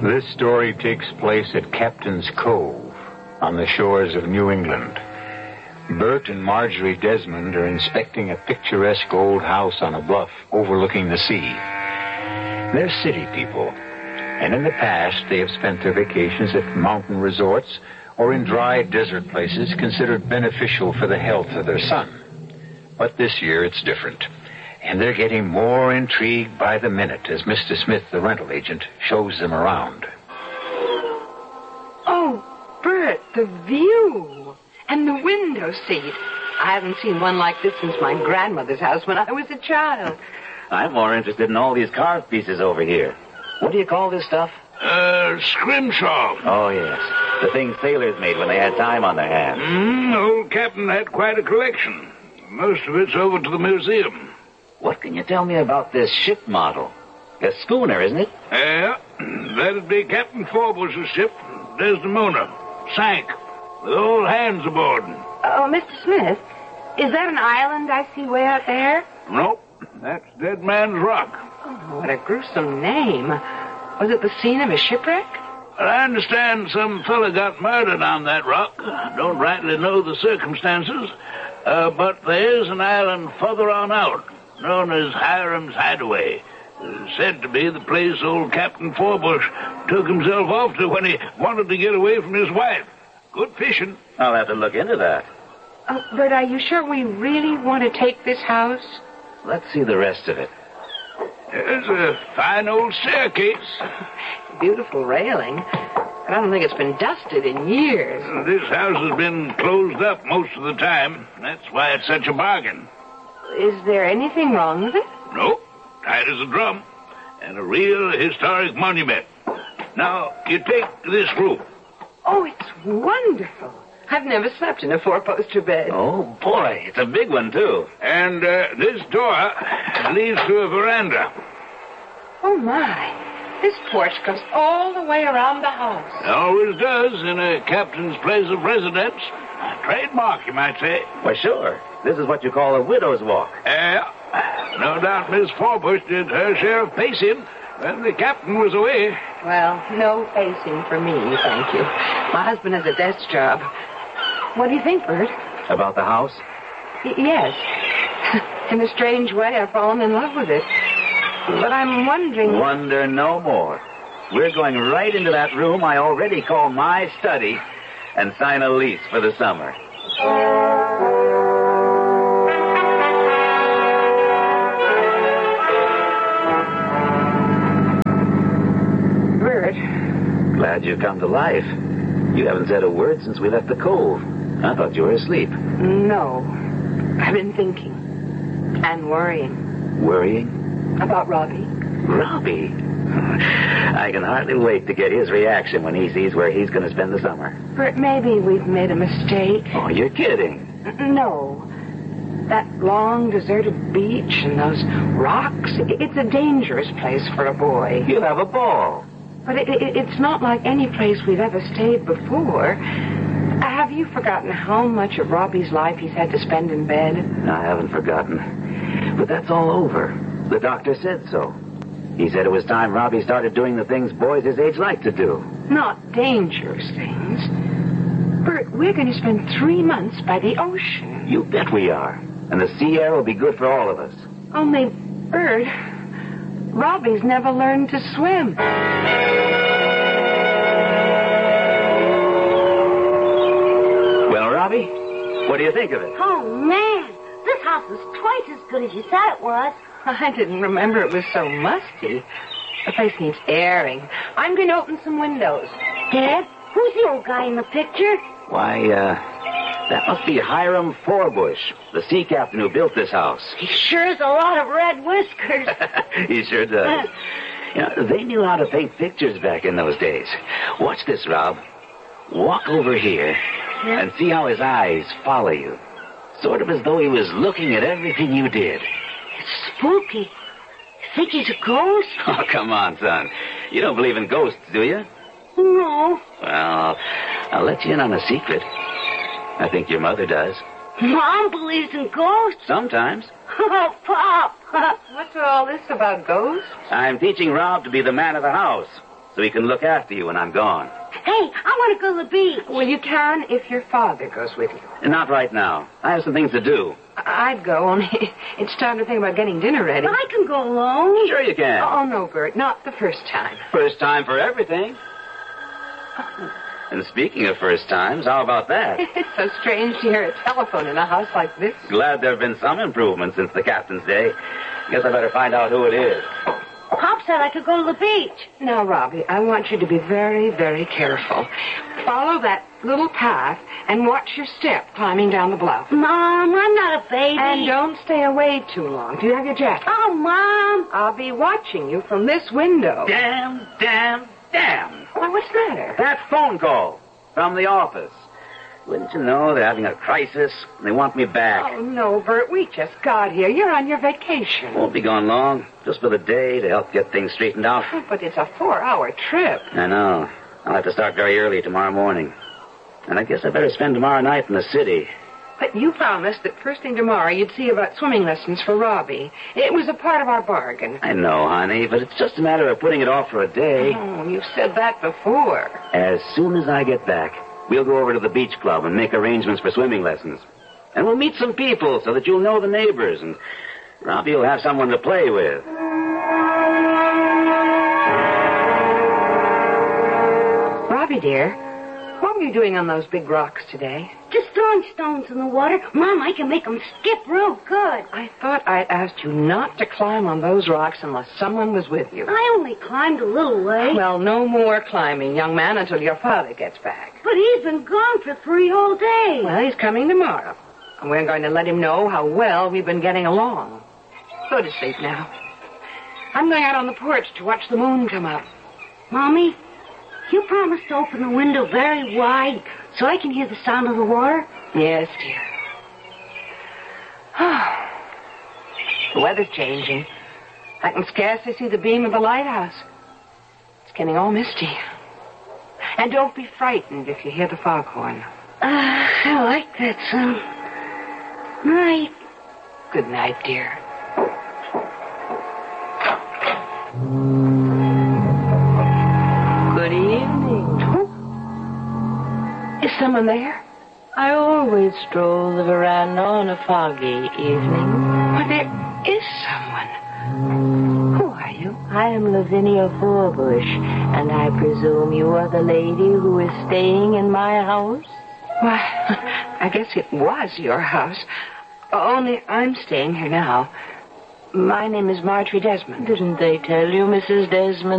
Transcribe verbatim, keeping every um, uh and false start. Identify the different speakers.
Speaker 1: This story takes place at Captain's Cove on the shores of New England. Bert and Marjorie Desmond are inspecting a picturesque old house on a bluff overlooking the sea. They're city people, and in the past they have spent their vacations at mountain resorts or in dry desert places considered beneficial for the health of their son. But this year it's different, and they're getting more intrigued by the minute as Mister Smith, the rental agent, shows them around.
Speaker 2: Oh, Bert, the view and the window seat. I haven't seen one like this since my grandmother's house when I was a child.
Speaker 3: I'm more interested in all these carved pieces over here. What do you call this stuff?
Speaker 4: Uh, scrimshaw.
Speaker 3: Oh, yes. The things sailors made when they had time on their hands.
Speaker 4: Mm, old Captain had quite a collection. Most of it's over to the museum.
Speaker 3: What can you tell me about this ship model? A schooner, isn't it?
Speaker 4: Yeah, that'd be Captain Forbush's ship, Desdemona. Sank, with all hands aboard.
Speaker 2: Oh, Mister Smith, is that an island I see way out there?
Speaker 4: Nope, that's Dead Man's Rock.
Speaker 2: Oh, what a gruesome name. Was it the scene of a shipwreck?
Speaker 4: Well, I understand some fella got murdered on that rock. Don't rightly know the circumstances, uh, but there is an island further on out, known as Hiram's Hideaway. Uh, said to be the place old Captain Forbush took himself off to when he wanted to get away from his wife. Good fishing.
Speaker 3: I'll have to look into that.
Speaker 2: Oh, but are you sure we really want to take this house?
Speaker 3: Let's see the rest of it.
Speaker 4: There's a fine old staircase.
Speaker 2: Beautiful railing. But I don't think it's been dusted in years.
Speaker 4: This house has been closed up most of the time. That's why it's such a bargain.
Speaker 2: Is there anything wrong with it?
Speaker 4: Nope. Tight as a drum. And a real historic monument. Now, you take this room.
Speaker 2: Oh, it's wonderful. I've never slept in a four-poster bed.
Speaker 3: Oh, boy, it's a big one, too.
Speaker 4: And uh, this door leads to a veranda.
Speaker 2: Oh, my. This porch goes all the way around the house.
Speaker 4: It always does in a captain's place of residence. A trademark, you might say.
Speaker 3: Why, sure. This is what you call a widow's walk.
Speaker 4: Yeah. Uh, no doubt Miss Forbush did her share of pacing when the captain was away.
Speaker 2: Well, no pacing for me, thank you. My husband has a desk job. What do you think, Bert?
Speaker 3: About the house?
Speaker 2: Y- yes. In a strange way, I've fallen in love with it. But I'm wondering...
Speaker 3: Wonder no more. We're going right into that room I already call my study and sign a lease for the summer.
Speaker 2: Bert.
Speaker 3: Glad you come to life. You haven't said a word since we left the cove. I thought you were asleep.
Speaker 2: No. I've been thinking. And worrying.
Speaker 3: Worrying?
Speaker 2: About Robbie.
Speaker 3: Robbie? I can hardly wait to get his reaction when he sees where he's going to spend the summer.
Speaker 2: Bert, maybe we've made a mistake.
Speaker 3: Oh, you're kidding.
Speaker 2: N- No. That long, deserted beach and those rocks, i- it's a dangerous place for a boy.
Speaker 3: You'll have a ball.
Speaker 2: But it, it, it's not like any place we've ever stayed before. Have you forgotten how much of Robbie's life he's had to spend in bed?
Speaker 3: I haven't forgotten. But that's all over. The doctor said so. He said it was time Robbie started doing the things boys his age like to do.
Speaker 2: Not dangerous things. Bert, we're going to spend three months by the ocean.
Speaker 3: You bet we are. And the sea air will be good for all of us.
Speaker 2: Only, Bert, Robbie's never learned to swim.
Speaker 3: Well, Robbie, what do you think of it?
Speaker 5: Oh, man. This house is twice as good as you said it was.
Speaker 2: I didn't remember it was so musty. The place needs airing. I'm going to open some windows.
Speaker 5: Dad, who's the old guy in the picture?
Speaker 3: Why, uh, that must be Hiram Forbush, the sea captain who built this house.
Speaker 5: He sure has a lot of red whiskers.
Speaker 3: He sure does. You know, they knew how to paint pictures back in those days. Watch this, Rob. Walk over here
Speaker 2: Yeah.
Speaker 3: and see how his eyes follow you. Sort of as though he was looking at everything you did.
Speaker 5: It's spooky. You think he's a ghost?
Speaker 3: Oh, come on, son. You don't believe in ghosts, do you?
Speaker 5: No.
Speaker 3: Well, I'll let you in on a secret. I think your mother does.
Speaker 5: Mom believes in ghosts.
Speaker 3: Sometimes.
Speaker 5: Oh, Pop.
Speaker 2: What's all this about ghosts?
Speaker 3: I'm teaching Rob to be the man of the house. so he can look after you when I'm gone.
Speaker 5: Hey, I want to go to the beach.
Speaker 2: Well, you can if your father goes with you.
Speaker 3: And not right now. I have some things to do.
Speaker 2: I- I'd go, only it's time to think about getting dinner ready.
Speaker 5: But I can go alone.
Speaker 3: Sure you can.
Speaker 2: Oh, no, Bert, not the first time.
Speaker 3: First time for everything. And speaking of first times, how about that?
Speaker 2: It's so strange to hear a telephone in a house like this.
Speaker 3: Glad there have been some improvements since the captain's day. Guess I better find out who it is.
Speaker 5: Pop said I could go to the beach.
Speaker 2: Now, Robbie, I want you to be very, very careful. Follow that little path and watch your step climbing down the bluff.
Speaker 5: Mom, I'm not a baby.
Speaker 2: And don't stay away too long. Do you have your jacket?
Speaker 5: Oh, Mom.
Speaker 2: I'll be watching you from this window.
Speaker 3: Damn, damn, damn.
Speaker 2: Why, what's the matter?
Speaker 3: That phone call from the office. Wouldn't you know they're having a crisis? They want me back.
Speaker 2: Oh, no, Bert, we just got here. You're on your vacation.
Speaker 3: Won't be gone long. Just for the day to help get things straightened out.
Speaker 2: Oh, but it's a four-hour trip.
Speaker 3: I know. I'll have to start very early tomorrow morning. And I guess I better spend tomorrow night in the city.
Speaker 2: But you promised that first thing tomorrow you'd see about swimming lessons for Robbie. It was a part of our bargain.
Speaker 3: I know, honey, but it's just a matter of putting it off for a day.
Speaker 2: Oh, you've said that before.
Speaker 3: As soon as I get back, we'll go over to the beach club and make arrangements for swimming lessons. And we'll meet some people so that you'll know the neighbors, and Robbie will have someone to play with.
Speaker 2: Robbie, dear, what were you doing on those big rocks today?
Speaker 5: Just throwing stones in the water. Mom, I can make them skip real good.
Speaker 2: I thought I'd asked you not to climb on those rocks unless someone was with you.
Speaker 5: I only climbed a little way.
Speaker 2: Well, no more climbing, young man, until your father gets back.
Speaker 5: But he's been gone for three whole days.
Speaker 2: Well, he's coming tomorrow. And we're going to let him know how well we've been getting along. Go to sleep now. I'm going out on the porch to watch the moon come up.
Speaker 5: Mommy, you promised to open the window very wide so I can hear the sound of the water?
Speaker 2: Yes, dear. The weather's changing. I can scarcely see the beam of the lighthouse. It's getting all misty. And don't be frightened if you hear the foghorn.
Speaker 5: Uh, I like that sound. Night.
Speaker 2: Good night, dear. Good evening. Is someone there?
Speaker 6: I always stroll the veranda on a foggy evening.
Speaker 2: Well, there is someone. Who are you?
Speaker 6: I am Lavinia Forbush, and I presume you are the lady who is staying in my house?
Speaker 2: Why, I guess it was your house. Only I'm staying here now. My name is Marjorie Desmond.
Speaker 6: Didn't they tell you, Missus Desmond?